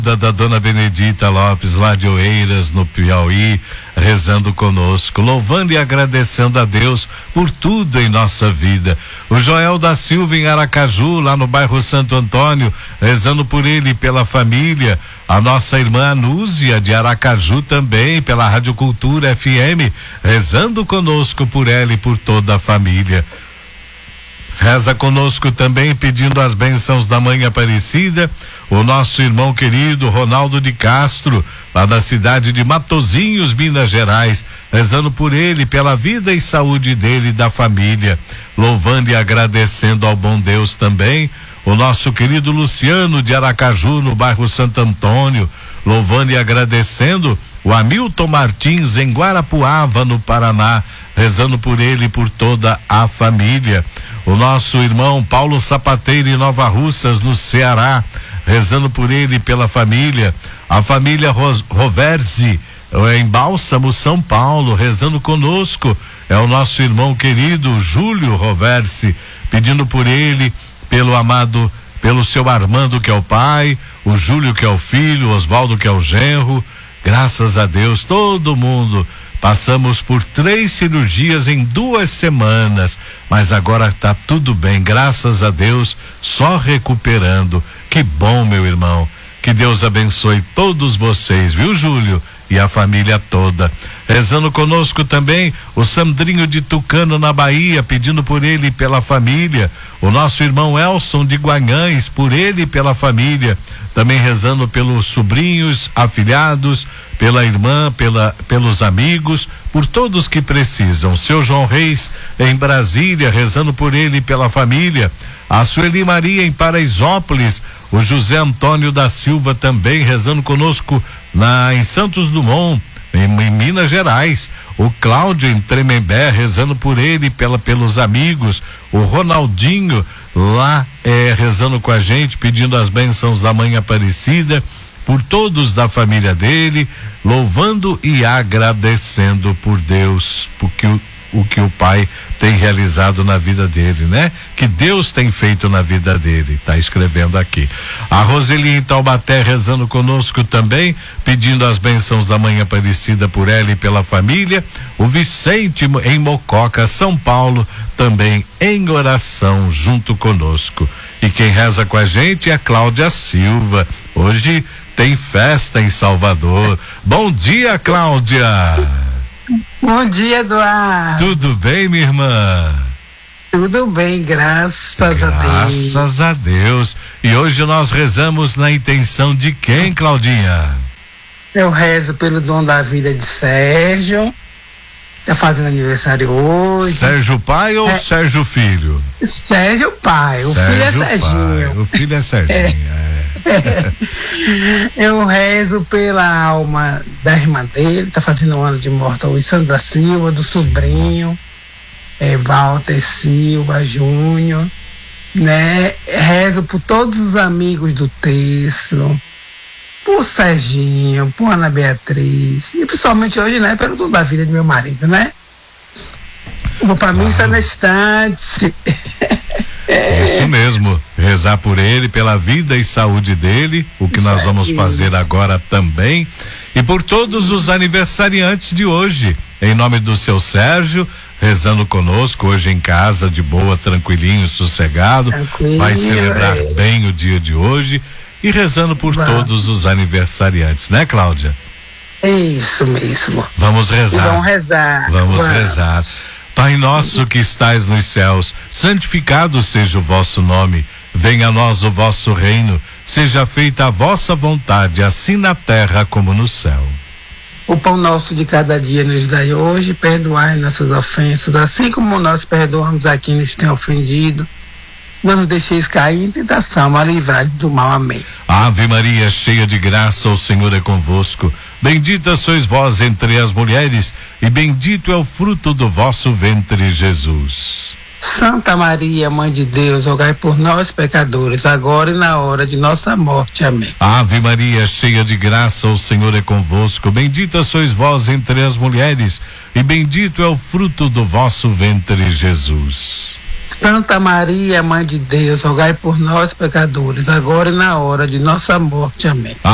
Da dona Benedita Lopes, lá de Oeiras, no Piauí, rezando conosco, louvando e agradecendo a Deus por tudo em nossa vida. O Joel da Silva em Aracaju, lá no bairro Santo Antônio, rezando por ele e pela família. A nossa irmã Anúzia de Aracaju também, pela Rádio Cultura FM, rezando conosco por ela e por toda a família. Reza conosco também, pedindo as bênçãos da Mãe Aparecida, o nosso irmão querido Ronaldo de Castro, lá da cidade de Matozinhos, Minas Gerais, rezando por ele, pela vida e saúde dele e da família, louvando e agradecendo ao bom Deus também, o nosso querido Luciano de Aracaju, no bairro Santo Antônio, louvando e agradecendo o Hamilton Martins em Guarapuava, no Paraná, rezando por ele e por toda a família. O nosso irmão Paulo Sapateiro em Nova Russas, no Ceará, rezando por ele e pela família. A família Roverzi em Bálsamo, São Paulo, rezando conosco. É o nosso irmão querido Júlio Roverzi, pedindo por ele, pelo amado, pelo seu Armando, que é o pai, o Júlio, que é o filho, o Oswaldo, que é o genro. Graças a Deus, todo mundo. Passamos por 3 cirurgias em 2 semanas, mas agora está tudo bem, graças a Deus, só recuperando. Que bom, meu irmão. Que Deus abençoe todos vocês, viu, Júlio? E a família toda. Rezando conosco também o Sandrinho de Tucano, na Bahia, pedindo por ele e pela família. O nosso irmão Elson de Guanhães, por ele e pela família. Também rezando pelos sobrinhos, afilhados, pela irmã, pelos amigos, por todos que precisam. Seu João Reis em Brasília, rezando por ele e pela família. A Sueli Maria em Paraisópolis, o José Antônio da Silva também rezando conosco em Santos Dumont, em Minas Gerais. O Cláudio em Tremembé, rezando por ele e pelos amigos. O Ronaldinho lá rezando com a gente, pedindo as bênçãos da Mãe Aparecida, por todos da família dele, louvando e agradecendo por Deus, porque o que o Pai tem realizado na vida dele, né? Que Deus tem feito na vida dele, tá escrevendo aqui. A Roseli em Taubaté rezando conosco também, pedindo as bênçãos da Mãe Aparecida por ela e pela família. O Vicente em Mococa, São Paulo, também em oração junto conosco. E quem reza com a gente é a Cláudia Silva. Hoje tem festa em Salvador. Bom dia, Cláudia. Bom dia, Eduardo. Tudo bem, minha irmã? Tudo bem, graças a Deus. Graças a Deus. E hoje nós rezamos na intenção de quem, Claudinha? Eu rezo pelo dom da vida de Sérgio. Tá fazendo aniversário hoje. Sérgio pai ou Sérgio filho? Sérgio pai, o filho é Serginho. O filho é Serginho, Eu rezo pela alma da irmã dele, tá fazendo um ano de morte, o Sandra Silva, do sobrinho, Walter Silva Júnior, né? Rezo por todos os amigos do texto, por Serginho, por Ana Beatriz, e principalmente hoje, né, pelo dom da vida de meu marido, né? Vou pra missa na estante. Isso mesmo, rezar por ele, pela vida e saúde dele, o que nós vamos fazer agora também, e por todos os aniversariantes de hoje, em nome do seu Sérgio, rezando conosco hoje em casa, de boa, tranquilinho, sossegado, vai celebrar bem o dia de hoje, e rezando por todos os aniversariantes, né, Cláudia? É isso mesmo. Vamos rezar. Vamos rezar. Vamos rezar. Pai nosso que estais nos céus, santificado seja o vosso nome, venha a nós o vosso reino, seja feita a vossa vontade, assim na terra como no céu. O pão nosso de cada dia nos dai hoje, perdoai nossas ofensas, assim como nós perdoamos a quem nos tem ofendido. Não nos deixeis cair em tentação, mas livrai do mal. Amém. Ave Maria, cheia de graça, o Senhor é convosco. Bendita sois vós entre as mulheres, e bendito é o fruto do vosso ventre, Jesus. Santa Maria, Mãe de Deus, rogai por nós, pecadores, agora e na hora de nossa morte. Amém. Ave Maria, cheia de graça, o Senhor é convosco. Bendita sois vós entre as mulheres, e bendito é o fruto do vosso ventre, Jesus. Santa Maria, Mãe de Deus, rogai por nós, pecadores, agora e na hora de nossa morte. Amém.